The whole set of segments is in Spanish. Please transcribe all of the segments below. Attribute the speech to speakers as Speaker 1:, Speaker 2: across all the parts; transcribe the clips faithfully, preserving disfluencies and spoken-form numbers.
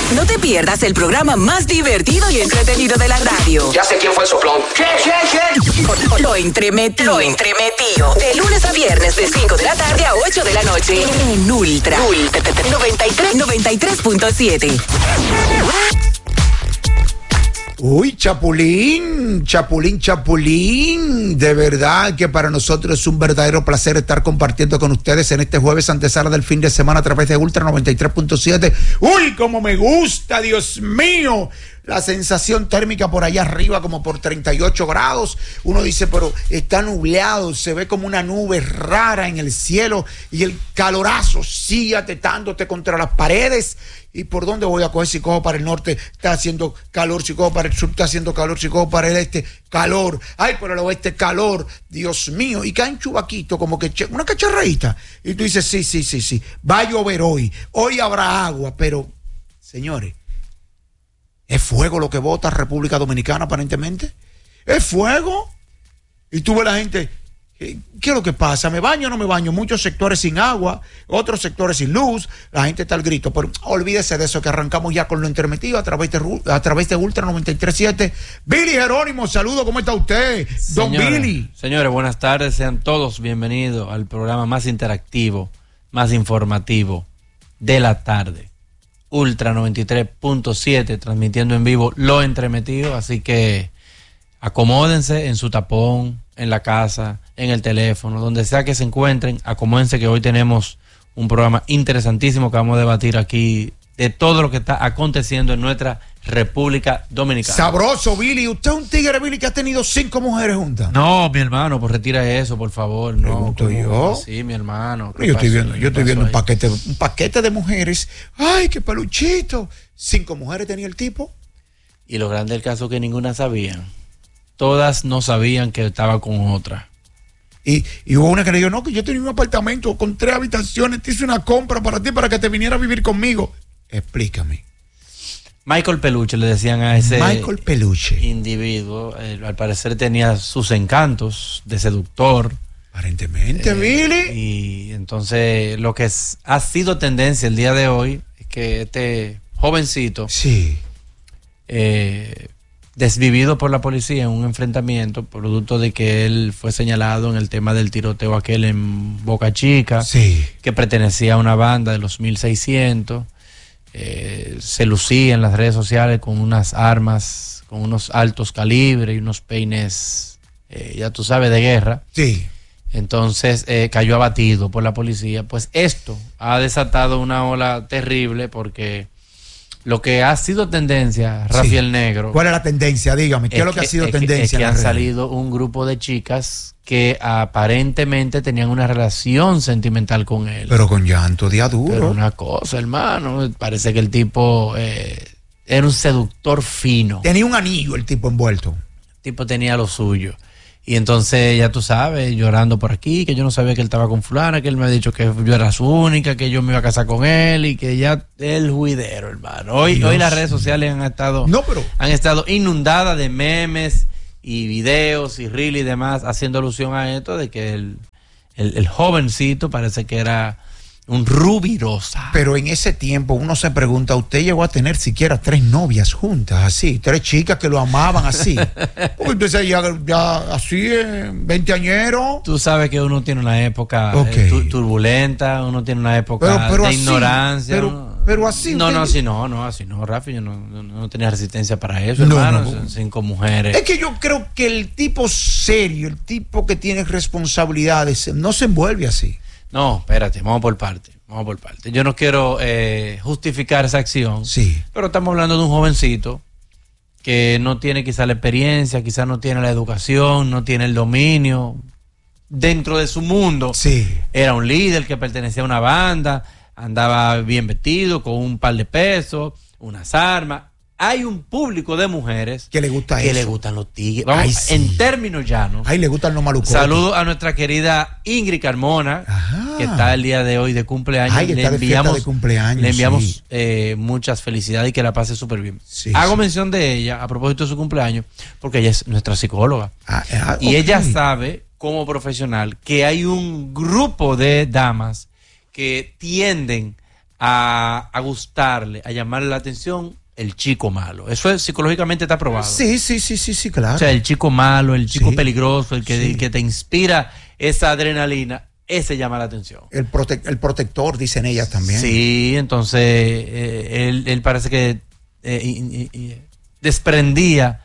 Speaker 1: No te pierdas el programa más divertido y entretenido de la radio.
Speaker 2: Ya sé quién fue el soplón. ¿Qué, qué,
Speaker 1: qué? Lo entremetido. Lo entremetido. De lunes a viernes de cinco de la tarde a ocho de la noche. En Ultra. Ultra noventa y tres punto siete.
Speaker 3: Uy, Chapulín, Chapulín, Chapulín. De verdad que para nosotros es un verdadero placer estar compartiendo con ustedes en este jueves antesala del fin de semana a través de Ultra noventa y tres punto siete. Uy, cómo me gusta, Dios mío. La sensación térmica por allá arriba como por treinta y ocho grados. Uno dice, pero está nublado, se ve como una nube rara en el cielo y el calorazo sigue atetándote contra las paredes. ¿Y por dónde voy a coger? Si cojo para el norte, está haciendo calor. Si cojo para el sur, está haciendo calor. Si cojo para el este, calor. Ay, por el oeste, calor. Dios mío. Y cae un chubaquito, como que una cacharradita. Y tú dices, sí, sí, sí, sí. Va a llover hoy. Hoy habrá agua. Pero, señores, ¿es fuego lo que vota República Dominicana aparentemente? ¿Es fuego? Y tú ves la gente... ¿Qué es lo que pasa? ¿Me baño o no me baño? Muchos sectores sin agua, otros sectores sin luz, la gente está al grito, pero olvídese de eso, que arrancamos ya con lo intermitido a través de, a través de Ultra noventa y tres punto siete. Billy Jerónimo, saludo, ¿cómo está usted? Don
Speaker 4: Señores,
Speaker 3: Billy.
Speaker 4: Señores, buenas tardes, sean todos bienvenidos al programa más interactivo, más informativo de la tarde. Ultra noventa y tres punto siete, transmitiendo en vivo lo entremetido, así que acomódense en su tapón, en la casa, en el teléfono, donde sea que se encuentren, acomódense que hoy tenemos un programa interesantísimo que vamos a debatir aquí de todo lo que está aconteciendo en nuestra República Dominicana.
Speaker 3: Sabroso, Billy. ¿Usted es un tigre, Billy, que ha tenido cinco mujeres juntas?
Speaker 4: No, mi hermano, pues retira eso, por favor. No,
Speaker 3: ¿Pregunto yo?
Speaker 4: Sí, mi hermano.
Speaker 3: Yo estoy viendo, yo estoy viendo un paquete, un paquete de mujeres. ¡Ay, qué peluchito! Cinco mujeres tenía el tipo.
Speaker 4: Y lo grande del caso es que ninguna sabían. Todas no sabían que estaba con otra.
Speaker 3: Y, y hubo una que le dijo, no, que yo tenía un apartamento con tres habitaciones, te hice una compra para ti, para que te viniera a vivir conmigo. Explícame.
Speaker 4: Michael Peluche, le decían a ese
Speaker 3: Michael Peluche.
Speaker 4: individuo. Eh, al parecer tenía sus encantos de seductor.
Speaker 3: Aparentemente, eh, Billy.
Speaker 4: Y entonces lo que es, ha sido tendencia el día de hoy es que este jovencito...
Speaker 3: Sí.
Speaker 4: Eh, desvivido por la policía en un enfrentamiento producto de que él fue señalado en el tema del tiroteo aquel en Boca Chica,
Speaker 3: sí,
Speaker 4: que pertenecía a una banda de los mil seiscientos, eh, se lucía en las redes sociales con unas armas, con unos altos calibres y unos peines, eh, ya tú sabes, de guerra.
Speaker 3: Sí.
Speaker 4: Entonces eh, cayó abatido por la policía. Pues esto ha desatado una ola terrible porque... Lo que ha sido tendencia, Rafael sí. Negro.
Speaker 3: ¿Cuál es la tendencia? Dígame, ¿qué es, es lo que, que ha sido
Speaker 4: es
Speaker 3: tendencia?
Speaker 4: Que, es que
Speaker 3: en
Speaker 4: han
Speaker 3: red?
Speaker 4: salido un grupo de chicas que aparentemente tenían una relación sentimental con él.
Speaker 3: Pero con llanto día duro.
Speaker 4: Pero una cosa, hermano, parece que el tipo eh, era un seductor fino.
Speaker 3: Tenía un anillo el tipo envuelto.
Speaker 4: El tipo tenía lo suyo. Y entonces, ya tú sabes, llorando por aquí, que yo no sabía que él estaba con fulana, que él me ha dicho que yo era su única, que yo me iba a casar con él y que ya el juidero, hermano. Hoy, hoy las redes sociales han estado,
Speaker 3: no, pero...
Speaker 4: han estado inundadas de memes y videos y reels y demás, haciendo alusión a esto de que el, el, el jovencito parece que era un rubirosa.
Speaker 3: Pero en ese tiempo uno se pregunta, ¿usted llegó a tener siquiera tres novias juntas, así? Tres chicas que lo amaban así. Porque entonces ya, ya así, eh, veinteañero.
Speaker 4: Tú sabes que uno tiene una época
Speaker 3: okay.
Speaker 4: eh, turbulenta, uno tiene una época
Speaker 3: pero, pero
Speaker 4: de
Speaker 3: así,
Speaker 4: ignorancia.
Speaker 3: Pero,
Speaker 4: ¿no?
Speaker 3: pero así.
Speaker 4: No,
Speaker 3: usted...
Speaker 4: no, así no, no, así no, Rafi, yo no, no, no tenía resistencia para eso,
Speaker 3: no,
Speaker 4: hermano,
Speaker 3: no, no.
Speaker 4: cinco mujeres.
Speaker 3: Es que yo creo que el tipo serio, el tipo que tiene responsabilidades, no se envuelve así.
Speaker 4: No, espérate, vamos por parte, vamos por parte. Yo no quiero eh, justificar esa acción,
Speaker 3: sí.
Speaker 4: pero estamos hablando de un jovencito que no tiene quizá la experiencia, quizá no tiene la educación, no tiene el dominio dentro de su mundo.
Speaker 3: Sí.
Speaker 4: Era un líder que pertenecía a una banda, andaba bien vestido, con un par de pesos, unas armas. Hay un público de mujeres
Speaker 3: que le gusta
Speaker 4: que
Speaker 3: eso.
Speaker 4: le gustan los tigres. Vamos,
Speaker 3: Ay, sí.
Speaker 4: En términos llanos.
Speaker 3: Ay, le gustan los malucos.
Speaker 4: Saludo a nuestra querida Ingrid Carmona,
Speaker 3: Ajá.
Speaker 4: que está el día de hoy de cumpleaños.
Speaker 3: Ay,
Speaker 4: le
Speaker 3: está
Speaker 4: enviamos,
Speaker 3: de, de cumpleaños.
Speaker 4: le enviamos
Speaker 3: sí.
Speaker 4: eh, muchas felicidades y que la pase súper bien.
Speaker 3: Sí,
Speaker 4: Hago
Speaker 3: sí.
Speaker 4: mención de ella a propósito de su cumpleaños, porque ella es nuestra psicóloga.
Speaker 3: Ah, ah,
Speaker 4: y
Speaker 3: okay.
Speaker 4: ella sabe, como profesional, que hay un grupo de damas que tienden a, a gustarle, a llamarle la atención el chico malo. Eso es, psicológicamente está probado.
Speaker 3: Sí, sí, sí, sí, sí, claro.
Speaker 4: O sea, el chico malo, el chico
Speaker 3: sí,
Speaker 4: peligroso, el que,
Speaker 3: sí.
Speaker 4: el que te inspira esa adrenalina, ese llama la atención.
Speaker 3: El, prote el protector, dicen ellas también.
Speaker 4: Sí, entonces eh, él, él parece que eh, y, y, y desprendía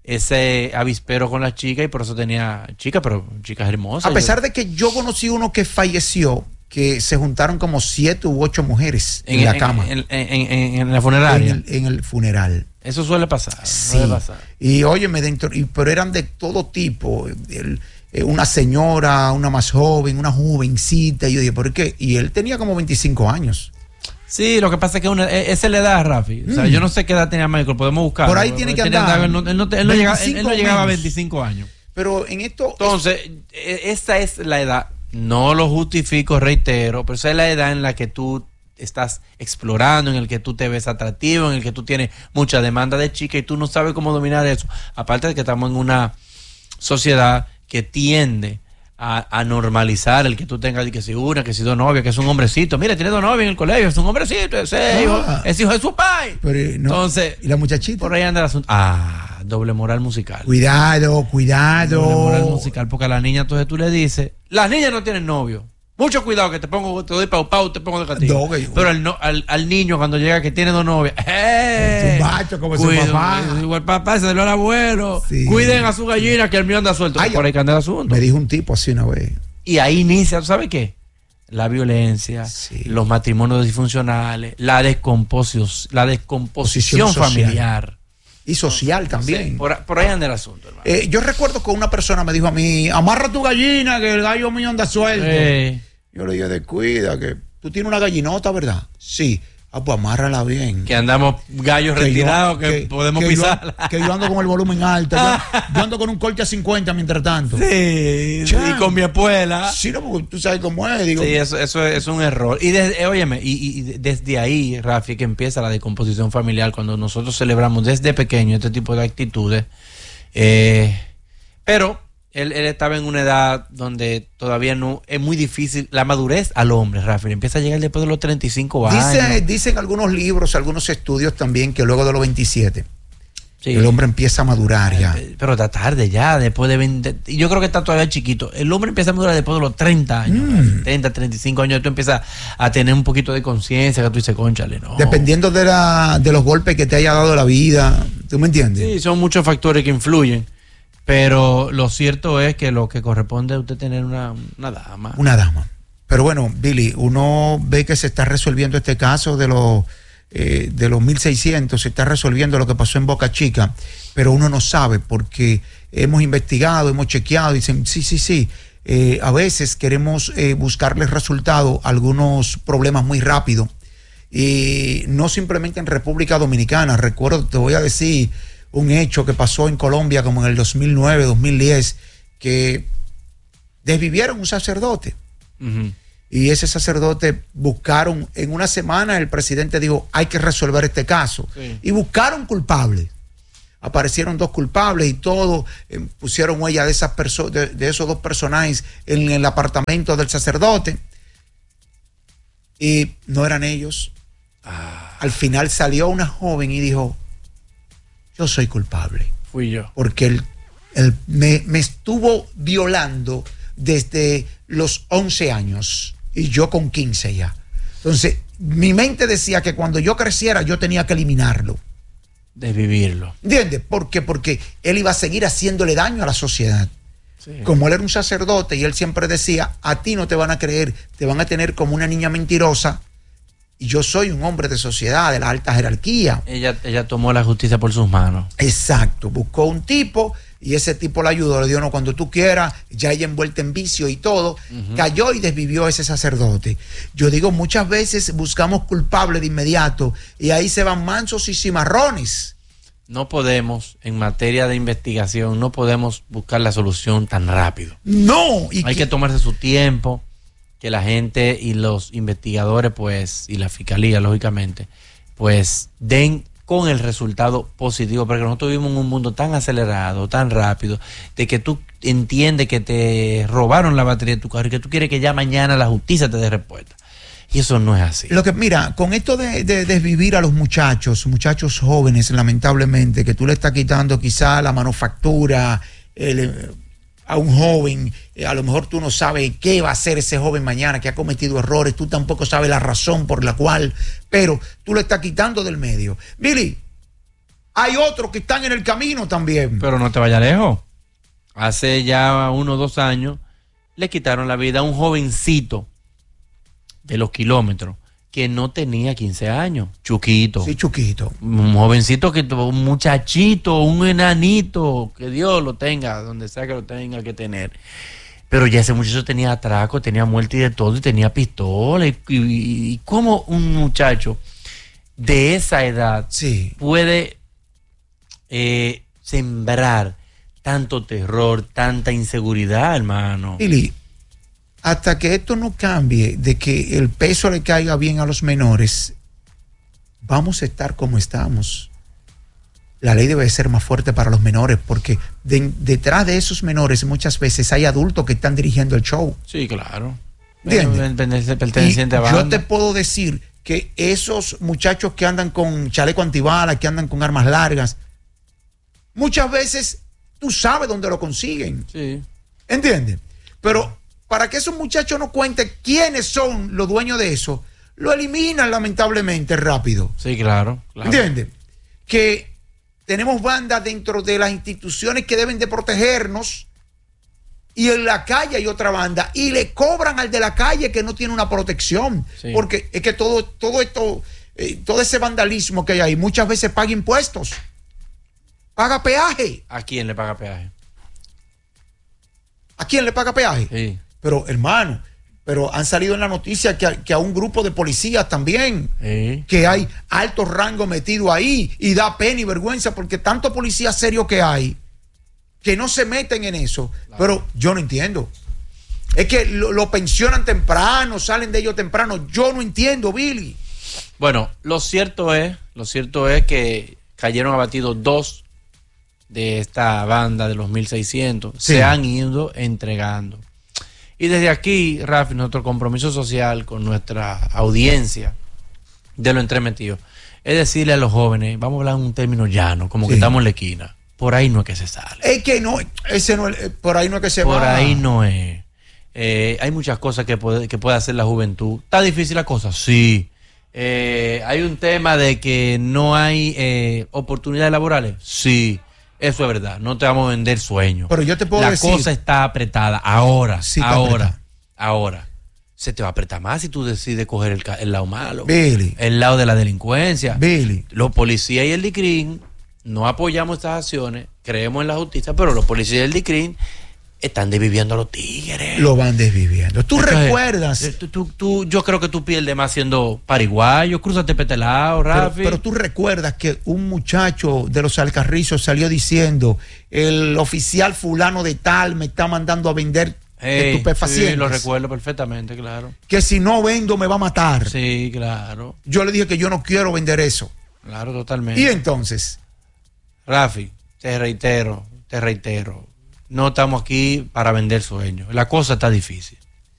Speaker 4: ese avispero con la chica y por eso tenía chicas, pero chicas hermosas.
Speaker 3: A pesar de que yo conocí uno que falleció, que se juntaron como siete u ocho mujeres en, en la
Speaker 4: en,
Speaker 3: cama.
Speaker 4: En, en, en, en la funeraria.
Speaker 3: En el, en el funeral.
Speaker 4: Eso suele pasar.
Speaker 3: Sí.
Speaker 4: Suele pasar.
Speaker 3: Y óyeme, dentro, y, pero eran de todo tipo. El, eh, una señora, una más joven, una jovencita. Y yo dije, ¿por qué? Y él tenía como veinticinco años.
Speaker 4: Sí, lo que pasa es que una, esa es la edad, Rafi. Mm. O sea, yo no sé qué edad tenía Michael, podemos buscar.
Speaker 3: Por ahí tiene que andar.
Speaker 4: Él no, él no, él no llegaba, él no llegaba a veinticinco años.
Speaker 3: Pero en esto...
Speaker 4: Entonces, es... esa es la edad. No lo justifico, reitero, pero esa es la edad en la que tú estás explorando, en el que tú te ves atractivo, en el que tú tienes mucha demanda de chica y tú no sabes cómo dominar eso. Aparte de que estamos en una sociedad que tiende a, a normalizar el que tú tengas que si una, que si dos novias, que es un hombrecito. Mira, tiene dos novias en el colegio, es un hombrecito, ese ah, hijo, es hijo de su pai.
Speaker 3: Pero, no.
Speaker 4: Entonces,
Speaker 3: ¿y la muchachita?
Speaker 4: Por ahí anda el asunto. Ah, doble moral musical.
Speaker 3: Cuidado, cuidado.
Speaker 4: Doble moral musical, porque a la niña entonces tú le dices, las niñas no tienen novio. Mucho cuidado que te pongo, te doy pau pau, te pongo de castigo. No, pero al, no, al, al niño cuando llega que tiene dos novias, ¡eh!
Speaker 3: Es un macho como
Speaker 4: Cuido,
Speaker 3: su papá.
Speaker 4: Igual papá, se lo al abuelo.
Speaker 3: Sí.
Speaker 4: Cuiden a su gallina que el mío anda suelto. Ay, por ahí que anda el asunto.
Speaker 3: Me dijo un tipo así una vez.
Speaker 4: Y ahí inicia, ¿sabes qué? La violencia, sí. Los matrimonios disfuncionales, la descomposición, la descomposición familiar.
Speaker 3: Y social también.
Speaker 4: Sí, por, por ahí anda el asunto, hermano.
Speaker 3: Eh, yo recuerdo que una persona me dijo a mí, amarra tu gallina que el gallo mío anda suelto. Eh. Yo le dije, descuida, que tú tienes una gallinota, ¿verdad? Sí. Ah, pues amárrala bien.
Speaker 4: Que andamos gallos que retirados, yo, que, que podemos
Speaker 3: que
Speaker 4: pisar.
Speaker 3: Yo, que yo ando con el volumen alto. Yo, yo ando con un corte a cincuenta mientras tanto.
Speaker 4: Sí, sí, y con mi espuela.
Speaker 3: Sí, no, porque tú sabes cómo es. Digo,
Speaker 4: sí, eso, eso es, es un error. Y desde, óyeme, y, y desde ahí, Rafi, que empieza la descomposición familiar, cuando nosotros celebramos desde pequeño este tipo de actitudes. Eh, pero él, él estaba en una edad donde todavía no es muy difícil la madurez al hombre, Rafi, empieza a llegar después de los treinta y cinco años.
Speaker 3: Dice, dicen algunos libros, algunos estudios también que luego de los veintisiete sí. el hombre empieza a madurar ya.
Speaker 4: Pero está tarde ya, después de veinte, yo creo que está todavía chiquito. El hombre empieza a madurar después de los treinta años, mm. treinta, treinta y cinco años, tú empiezas a tener un poquito de conciencia, que tú dices, cónchale, no.
Speaker 3: Dependiendo de, la, de los golpes que te haya dado la vida, ¿tú me entiendes?
Speaker 4: Sí, son muchos factores que influyen. Pero lo cierto es que lo que corresponde es usted tener una, una dama.
Speaker 3: Una dama. Pero bueno, Billy, uno ve que se está resolviendo este caso de los, eh, de los mil seiscientos, se está resolviendo lo que pasó en Boca Chica, pero uno no sabe porque hemos investigado, hemos chequeado y dicen, sí, sí, sí, eh, a veces queremos eh, buscarles resultado a algunos problemas muy rápido y no simplemente en República Dominicana. Recuerdo, te voy a decir un hecho que pasó en Colombia como en el dos mil nueve, dos mil diez, que desvivieron un sacerdote. Uh-huh. Y ese sacerdote buscaron, en una semana el presidente dijo, hay que resolver este caso. Sí. Y buscaron culpables. Aparecieron dos culpables y todo, eh, pusieron huella de, esas perso- de, de esos dos personajes en el apartamento del sacerdote. Y no eran ellos. Ah. Al final salió una joven y dijo, yo soy culpable.
Speaker 4: Fui yo.
Speaker 3: Porque él, él me, me estuvo violando desde los once años y yo con quince ya. Entonces, mi mente decía que cuando yo creciera yo tenía que eliminarlo.
Speaker 4: Desvivirlo.
Speaker 3: ¿Entiendes? ¿Por qué? Porque él iba a seguir haciéndole daño a la sociedad. Sí. Como él era un sacerdote y él siempre decía, a ti no te van a creer, te van a tener como una niña mentirosa. Y yo soy un hombre de sociedad, de la alta jerarquía.
Speaker 4: Ella, ella tomó la justicia por sus manos.
Speaker 3: Exacto, buscó un tipo y ese tipo la ayudó, le dijo, no, cuando tú quieras, ya ella envuelta en vicio y todo, uh-huh. Cayó y desvivió a ese sacerdote. Yo digo, muchas veces buscamos culpables de inmediato y ahí se van mansos y cimarrones.
Speaker 4: No podemos, en materia de investigación, no podemos buscar la solución tan rápido.
Speaker 3: No.
Speaker 4: Y Hay que... que tomarse su tiempo. Que la gente y los investigadores, pues, y la fiscalía, lógicamente, pues, den con el resultado positivo, porque nosotros vivimos en un mundo tan acelerado, tan rápido, de que tú entiendes que te robaron la batería de tu carro y que tú quieres que ya mañana la justicia te dé respuesta. Y eso no es así.
Speaker 3: Lo que, mira, con esto de, de desvivir a los muchachos, muchachos jóvenes, lamentablemente, que tú le estás quitando quizá la manufactura el, a un joven, a lo mejor tú no sabes qué va a hacer ese joven mañana, que ha cometido errores, tú tampoco sabes la razón por la cual, pero tú le estás quitando del medio. Billy, hay otros que están en el camino también.
Speaker 4: Pero no te vayas lejos. Hace ya uno o dos años le quitaron la vida a un jovencito de los kilómetros que no tenía quince años, Chuquito.
Speaker 3: Sí, Chuquito.
Speaker 4: Un jovencito, que un muchachito, un enanito, que Dios lo tenga, donde sea que lo tenga que tener. Pero ya ese muchacho tenía atraco, tenía muerte y de todo, y tenía pistola. Y, y, y cómo un muchacho de esa edad
Speaker 3: sí.
Speaker 4: puede eh, sembrar tanto terror, tanta inseguridad, hermano.
Speaker 3: Billy, hasta que esto no cambie, de que el peso le caiga bien a los menores, vamos a estar como estamos. La ley debe ser más fuerte para los menores, porque de, detrás de esos menores muchas veces hay adultos que están dirigiendo el show.
Speaker 4: Sí, claro.
Speaker 3: ¿Entiendes?
Speaker 4: Perteneciente a banda.
Speaker 3: Yo te puedo decir que esos muchachos que andan con chaleco antibalas, que andan con armas largas, muchas veces tú sabes dónde lo consiguen.
Speaker 4: Sí.
Speaker 3: ¿Entiendes? Pero para que esos muchachos no cuenten quiénes son los dueños de eso, lo eliminan lamentablemente rápido.
Speaker 4: Sí, claro. claro.
Speaker 3: ¿Entiendes? Que tenemos bandas dentro de las instituciones que deben de protegernos, y en la calle hay otra banda y le cobran al de la calle que no tiene una protección. Sí. Porque es que todo, todo esto, eh, todo ese vandalismo que hay ahí muchas veces paga impuestos. Paga peaje.
Speaker 4: ¿A quién le paga peaje?
Speaker 3: ¿A quién le paga peaje?
Speaker 4: Sí.
Speaker 3: Pero, hermano, pero han salido en la noticia que a, que a un grupo de policías también,
Speaker 4: sí.
Speaker 3: que hay alto rango metido ahí, y da pena y vergüenza porque tanto policía serio que hay que no se meten en eso. Claro. Pero yo no entiendo. Es que lo, lo pensionan temprano, salen de ellos temprano. Yo no entiendo, Billy.
Speaker 4: Bueno, lo cierto es, lo cierto es que cayeron abatidos dos de esta banda de los mil seiscientos. Sí. Se han ido entregando. Y desde aquí, Rafi, nuestro compromiso social con nuestra audiencia de lo entremetido es decirle a los jóvenes, vamos a hablar en un término llano, como sí. que estamos en la esquina. Por ahí no es que se sale.
Speaker 3: Es que no, ese no, por ahí no es que se
Speaker 4: por
Speaker 3: va.
Speaker 4: Por ahí no es. Eh, hay muchas cosas que puede, que puede hacer la juventud. ¿Está difícil la cosa? Sí. Eh, hay un tema de que no hay eh, oportunidades laborales. Sí. Eso es verdad, no te vamos a vender sueños.
Speaker 3: Pero yo te puedo
Speaker 4: la
Speaker 3: decir...
Speaker 4: La cosa está apretada. Ahora,
Speaker 3: sí,
Speaker 4: ahora,
Speaker 3: apretada.
Speaker 4: ahora. Se te va a apretar más si tú decides coger el, el lado malo.
Speaker 3: Billy.
Speaker 4: El lado de la delincuencia.
Speaker 3: Billy.
Speaker 4: Los policías y el D I C R I N no apoyamos estas acciones, creemos en la justicia, pero los policías y el D I C R I N están desviviendo a los tigres.
Speaker 3: Lo van desviviendo. ¿Tú Entonces, recuerdas?
Speaker 4: Tú, tú, tú, yo creo que tú pierdes más siendo pariguayo, crúzate petelado, Rafi.
Speaker 3: Pero, pero tú recuerdas que un muchacho de los Alcarrizos salió diciendo, el oficial fulano de tal me está mandando a vender hey, estupefacientes.
Speaker 4: Sí, lo recuerdo perfectamente, claro.
Speaker 3: Que si no vendo me va a matar.
Speaker 4: Sí, claro.
Speaker 3: Yo le dije que yo no quiero vender eso.
Speaker 4: Claro, totalmente.
Speaker 3: Y entonces,
Speaker 4: Rafi, te reitero, te reitero. No estamos aquí para vender sueños. La cosa está difícil.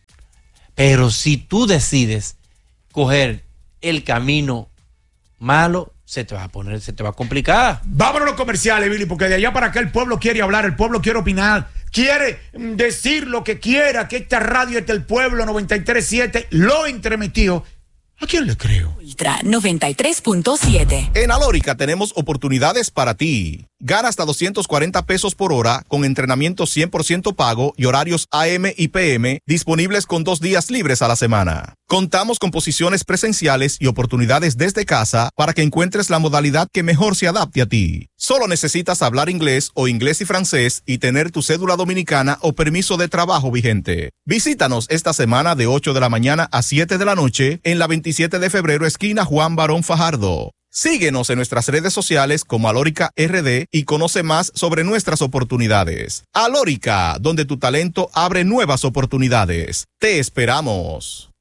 Speaker 4: Pero si tú decides coger el camino malo, se te va a poner, se te va a complicar.
Speaker 3: Vámonos a los comerciales, Billy, porque de allá para acá el pueblo quiere hablar, el pueblo quiere opinar, quiere decir lo que quiera, que esta radio es del pueblo. Noventa y tres punto siete, lo entremetido. ¿A quién le creo?
Speaker 1: Ultra noventa y tres punto siete.
Speaker 2: En Alórica tenemos oportunidades para ti. Gana hasta doscientos cuarenta pesos por hora con entrenamiento cien por ciento pago y horarios A M y P M disponibles con dos días libres a la semana. Contamos con posiciones presenciales y oportunidades desde casa para que encuentres la modalidad que mejor se adapte a ti. Solo necesitas hablar inglés o inglés y francés y tener tu cédula dominicana o permiso de trabajo vigente. Visítanos esta semana de ocho de la mañana a siete de la noche en la veintisiete de febrero, esquina Juan Barón Fajardo. Síguenos en nuestras redes sociales como Alórica R D y conoce más sobre nuestras oportunidades. Alórica, donde tu talento abre nuevas oportunidades. Te esperamos.